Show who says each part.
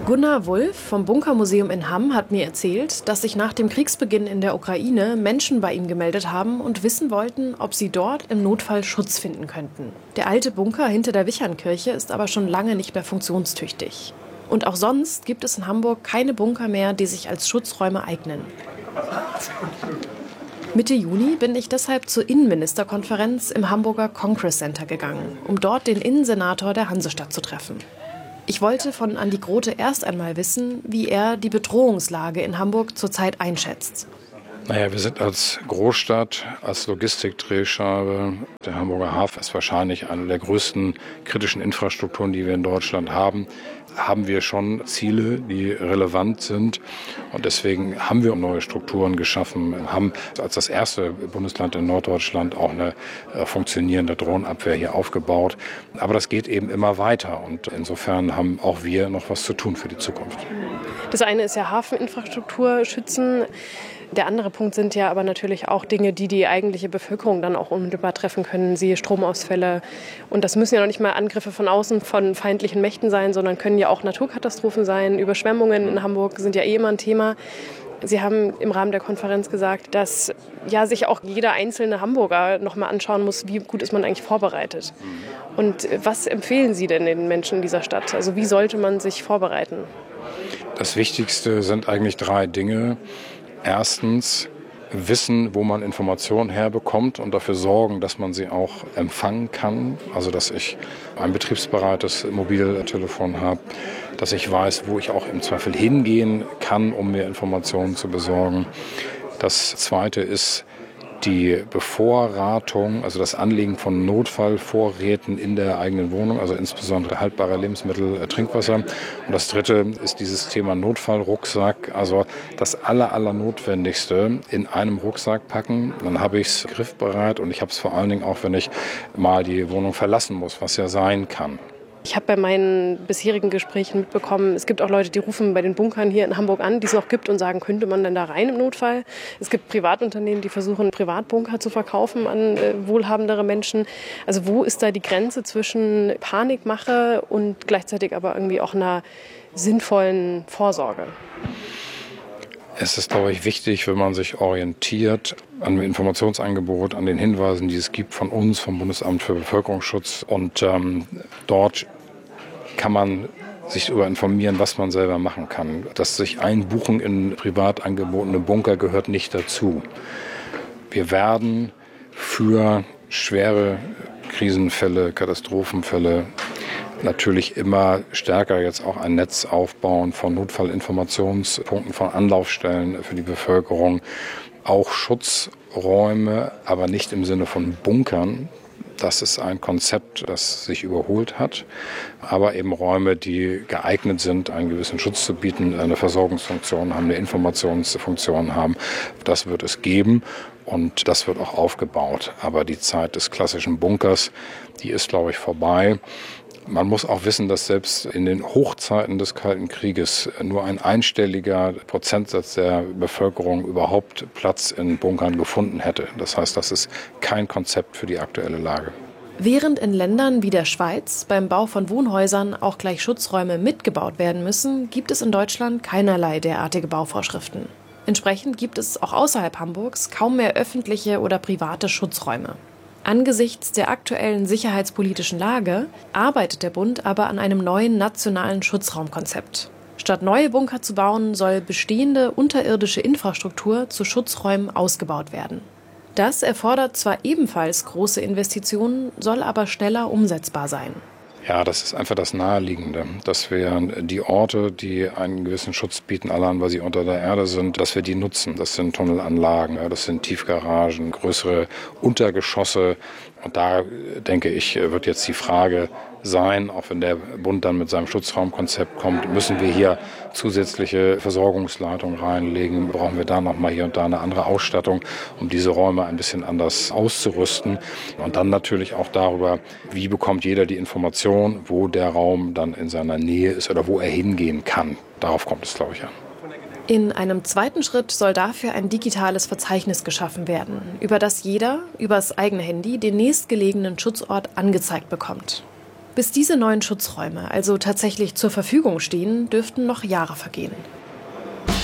Speaker 1: Gunnar Wulff vom Bunkermuseum in Hamm hat mir erzählt, dass sich nach dem Kriegsbeginn in der Ukraine Menschen bei ihm gemeldet haben und wissen wollten, ob sie dort im Notfall Schutz finden könnten. Der alte Bunker hinter der Wichernkirche ist aber schon lange nicht mehr funktionstüchtig. Und auch sonst gibt es in Hamburg keine Bunker mehr, die sich als Schutzräume eignen. Mitte Juni bin ich deshalb zur Innenministerkonferenz im Hamburger Congress Center gegangen, um dort den Innensenator der Hansestadt zu treffen. Ich wollte von Andi Grote erst einmal wissen, wie er die Bedrohungslage in Hamburg zurzeit einschätzt.
Speaker 2: Naja, wir sind als Großstadt, als Logistikdrehscheibe. Der Hamburger Hafen ist wahrscheinlich eine der größten kritischen Infrastrukturen, die wir in Deutschland haben. Haben wir schon Ziele, die relevant sind. Und deswegen haben wir neue Strukturen geschaffen, haben als das erste Bundesland in Norddeutschland auch eine funktionierende Drohnenabwehr hier aufgebaut. Aber das geht eben immer weiter. Und insofern haben auch wir noch was zu tun für die Zukunft.
Speaker 1: Das eine ist ja Hafeninfrastruktur schützen. Der andere Punkt sind ja aber natürlich auch Dinge, die die eigentliche Bevölkerung dann auch unmittelbar treffen können, siehe Stromausfälle. Und das müssen ja noch nicht mal Angriffe von außen von feindlichen Mächten sein, sondern können ja auch Naturkatastrophen sein. Überschwemmungen in Hamburg sind ja immer ein Thema. Sie haben im Rahmen der Konferenz gesagt, dass ja sich auch jeder einzelne Hamburger noch mal anschauen muss, wie gut ist man eigentlich vorbereitet. Und was empfehlen Sie denn den Menschen in dieser Stadt? Also wie sollte man sich vorbereiten?
Speaker 2: Das Wichtigste sind eigentlich 3 Dinge. Erstens wissen, wo man Informationen herbekommt und dafür sorgen, dass man sie auch empfangen kann. Also dass ich ein betriebsbereites Mobiltelefon habe, dass ich weiß, wo ich auch im Zweifel hingehen kann, um mir Informationen zu besorgen. Das Zweite ist die Bevorratung, also das Anlegen von Notfallvorräten in der eigenen Wohnung, also insbesondere haltbare Lebensmittel, Trinkwasser. Und das Dritte ist dieses Thema Notfallrucksack, also das Allernotwendigste in einem Rucksack packen. Dann habe ich es griffbereit und ich habe es vor allen Dingen auch, wenn ich mal die Wohnung verlassen muss, was ja sein kann.
Speaker 1: Ich habe bei meinen bisherigen Gesprächen mitbekommen, es gibt auch Leute, die rufen bei den Bunkern hier in Hamburg an, die es noch gibt und sagen, könnte man denn da rein im Notfall? Es gibt Privatunternehmen, die versuchen, Privatbunker zu verkaufen an wohlhabendere Menschen. Also wo ist da die Grenze zwischen Panikmache und gleichzeitig aber irgendwie auch einer sinnvollen Vorsorge?
Speaker 2: Es ist, glaube ich, wichtig, wenn man sich orientiert an dem Informationsangebot, an den Hinweisen, die es gibt von uns, vom Bundesamt für Bevölkerungsschutz. Und dort kann man sich darüber informieren, was man selber machen kann. Das sich einbuchen in privat angebotene Bunker gehört nicht dazu. Wir werden für schwere Krisenfälle, Katastrophenfälle natürlich immer stärker jetzt auch ein Netz aufbauen von Notfallinformationspunkten, von Anlaufstellen für die Bevölkerung. Auch Schutzräume, aber nicht im Sinne von Bunkern. Das ist ein Konzept, das sich überholt hat, aber eben Räume, die geeignet sind, einen gewissen Schutz zu bieten, eine Versorgungsfunktion haben, eine Informationsfunktion haben. Das wird es geben und das wird auch aufgebaut. Aber die Zeit des klassischen Bunkers, die ist, glaube ich, vorbei. Man muss auch wissen, dass selbst in den Hochzeiten des Kalten Krieges nur ein einstelliger Prozentsatz der Bevölkerung überhaupt Platz in Bunkern gefunden hätte. Das heißt, das ist kein Konzept für die aktuelle Lage.
Speaker 1: Während in Ländern wie der Schweiz beim Bau von Wohnhäusern auch gleich Schutzräume mitgebaut werden müssen, gibt es in Deutschland keinerlei derartige Bauvorschriften. Entsprechend gibt es auch außerhalb Hamburgs kaum mehr öffentliche oder private Schutzräume. Angesichts der aktuellen sicherheitspolitischen Lage arbeitet der Bund aber an einem neuen nationalen Schutzraumkonzept. Statt neue Bunker zu bauen, soll bestehende unterirdische Infrastruktur zu Schutzräumen ausgebaut werden. Das erfordert zwar ebenfalls große Investitionen, soll aber schneller umsetzbar sein.
Speaker 2: Ja, das ist einfach das Naheliegende, dass wir die Orte, die einen gewissen Schutz bieten, allein weil sie unter der Erde sind, dass wir die nutzen. Das sind Tunnelanlagen, das sind Tiefgaragen, größere Untergeschosse. Und da, denke ich, wird jetzt die Frage sein, auch wenn der Bund dann mit seinem Schutzraumkonzept kommt, müssen wir hier zusätzliche Versorgungsleitungen reinlegen, brauchen wir da nochmal hier und da eine andere Ausstattung, um diese Räume ein bisschen anders auszurüsten. Und dann natürlich auch darüber, wie bekommt jeder die Information, wo der Raum dann in seiner Nähe ist oder wo er hingehen kann. Darauf kommt es, glaube ich, an.
Speaker 1: In einem zweiten Schritt soll dafür ein digitales Verzeichnis geschaffen werden, über das jeder übers eigene Handy den nächstgelegenen Schutzort angezeigt bekommt. Bis diese neuen Schutzräume also tatsächlich zur Verfügung stehen, dürften noch Jahre vergehen.